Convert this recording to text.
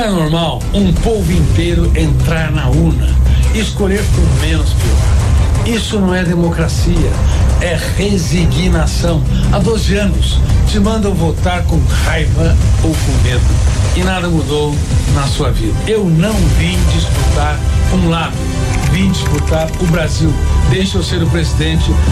normal um povo inteiro entrar na urna e escolher por menos pior. Isso não é democracia, é resignação. Há 12 anos te mandam votar com raiva ou com medo e nada mudou na sua vida. Eu não vim disputar um lado, vim disputar o Brasil. Deixa eu ser o presidente